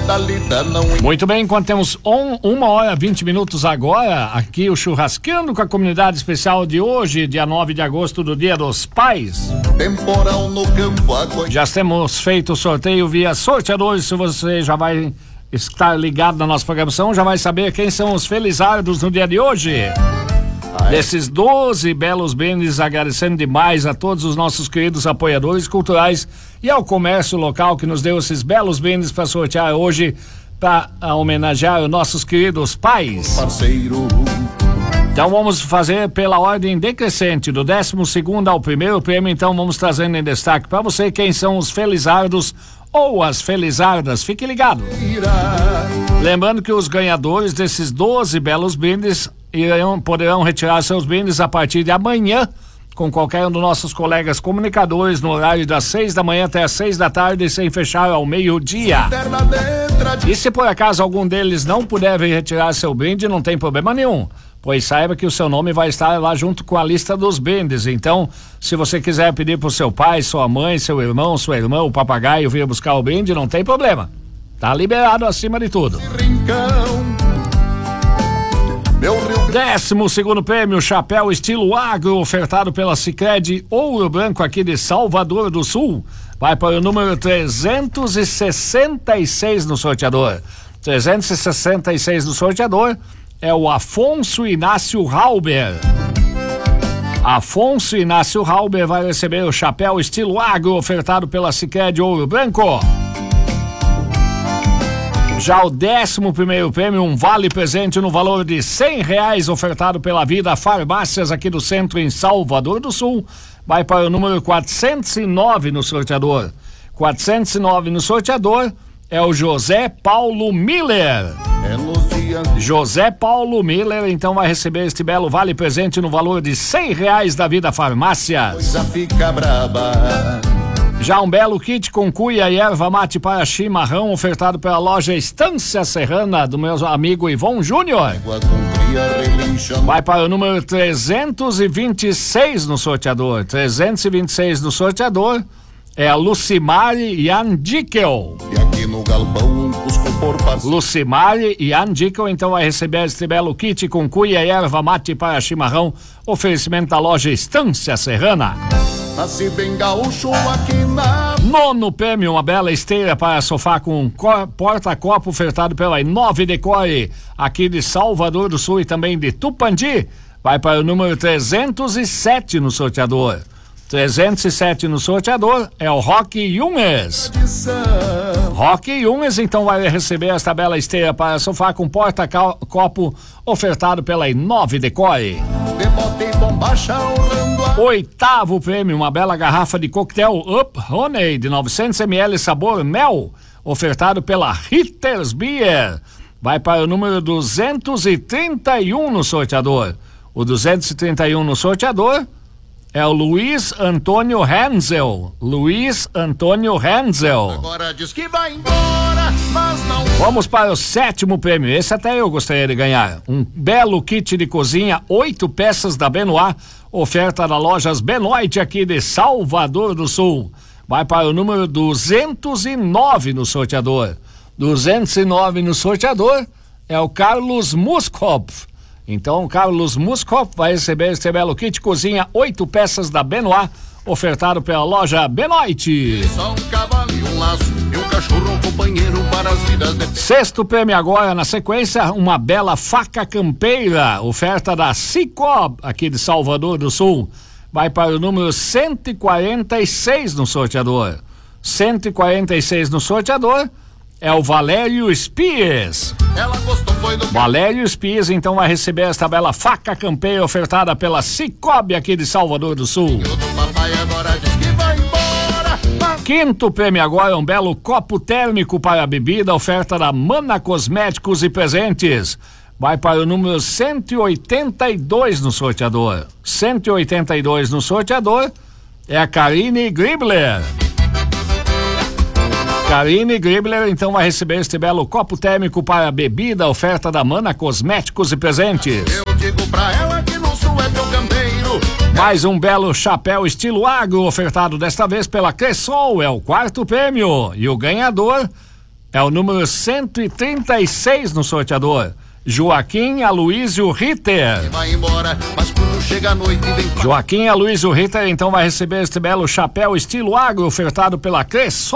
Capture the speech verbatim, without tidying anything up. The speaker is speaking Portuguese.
da lida não... Muito bem, enquanto temos on, uma hora e vinte minutos agora, aqui o Churrascando com a comunidade especial de hoje, dia nove de agosto, do Dia dos Pais. Temporal no campo, água... Já temos feito o sorteio via sorteadores. Se você já vai estar ligado na nossa programação, já vai saber quem são os felizardos no dia de hoje. Ah, é? Desses doze belos bens, agradecendo demais a todos os nossos queridos apoiadores culturais e ao comércio local que nos deu esses belos bens para sortear hoje, para homenagear os nossos queridos pais. Parceiro. Então vamos fazer pela ordem decrescente, do décimo segundo ao primeiro prêmio. Então vamos trazendo em destaque para você quem são os felizardos ou as felizardas. Fique ligado. Lembrando que os ganhadores desses doze belos brindes irão, poderão retirar seus brindes a partir de amanhã com qualquer um dos nossos colegas comunicadores no horário das seis da manhã até as seis da tarde, sem fechar ao meio-dia. E se por acaso algum deles não puder vir retirar seu brinde, não tem problema nenhum, pois saiba que o seu nome vai estar lá junto com a lista dos brindes. Então, se você quiser pedir pro seu pai, sua mãe, seu irmão, sua irmã, o papagaio vir buscar o brinde, não tem problema. Tá liberado acima de tudo. Décimo segundo prêmio, chapéu estilo agro, ofertado pela Sicredi Ouro Branco aqui de Salvador do Sul. Vai para o número trezentos e sessenta e seis no sorteador. trezentos e sessenta e seis no sorteador é o Afonso Inácio Halber. Afonso Inácio Halber vai receber o chapéu estilo agro, ofertado pela Sicredi Ouro Branco. Já o décimo primeiro prêmio, um vale presente no valor de cem reais, ofertado pela Vida Farmácias aqui do centro em Salvador do Sul, vai para o número quatrocentos e nove no sorteador. quatrocentos e nove no sorteador é o José Paulo Miller. José Paulo Miller, então vai receber este belo vale presente no valor de cem reais da Vida Farmácias. Coisa fica braba. Já um belo kit com cuia e erva mate para chimarrão, ofertado pela loja Estância Serrana do meu amigo Ivon Júnior. Vai para o número trezentos e vinte e seis no sorteador. trezentos e vinte e seis no sorteador é a Lucimari Yandikel. E aqui no galpão, cusco por parceiro. Lucimari Yandikel, então vai receber este belo kit com cuia e erva mate para chimarrão, oferecimento da loja Estância Serrana. Nasci bem gaúcho aqui na... Nono prêmio, uma bela esteira para sofá com porta-copo, ofertado pela Inove Decore aqui de Salvador do Sul e também de Tupandi. Vai para o número trezentos e sete no sorteador. trezentos e sete no sorteador é o Roque Junges. Roque Junges, então vai receber esta bela esteira para sofá com porta-copo, ofertado pela Inove Decore. Oitavo prêmio, uma bela garrafa de coquetel Up Honey de novecentos mililitros sabor mel, ofertado pela Ritters Beer. Vai para o número duzentos e trinta e um no sorteador. O duzentos e trinta e um no sorteador é o Luiz Antônio Hensel. Luiz Antônio Hensel. Agora diz que vai embora, mas não... Vamos para o sétimo prêmio. Esse até eu gostaria de ganhar. Um belo kit de cozinha, oito peças da Benoit, oferta da Lojas Benoit aqui de Salvador do Sul. Vai para o número duzentos e nove no sorteador. duzentos e nove no sorteador é o Carlos Muskopf. Então, o Carlos Muskopf vai receber este belo kit cozinha, oito peças da Benoit, ofertado pela loja Benoit. Só um cavalo e um laço e um cachorro, um companheiro para as vidas de... Sexto prêmio agora, na sequência, uma bela faca campeira, oferta da Cicobi aqui de Salvador do Sul. Vai para o número cento e quarenta e seis no sorteador. cento e quarenta e seis no sorteador é o Valério Spies. Ela gostou, foi do... Valério Spies, então vai receber esta bela faca campeira ofertada pela Cicobi aqui de Salvador do Sul. Papai agora diz que vai embora. Quinto prêmio agora, um belo copo térmico para a bebida, oferta da Mana Cosméticos e Presentes. Vai para o número cento e oitenta e dois no sorteador. cento e oitenta e dois no sorteador é a Karine Gribler. Karine Gribler, então vai receber este belo copo térmico para a bebida, oferta da Mana Cosméticos e Presentes. Eu digo pra ela que no sul é meu campeiro. Mais um belo chapéu estilo agro, ofertado desta vez pela Cressol, é o quarto prêmio. E o ganhador É o número cento e trinta e seis no sorteador. Joaquim Aloysio Ritter. Vai embora, mas quando chega a noite vem... Joaquim Aloysio Ritter então vai receber este belo chapéu estilo agro ofertado pela Cressol.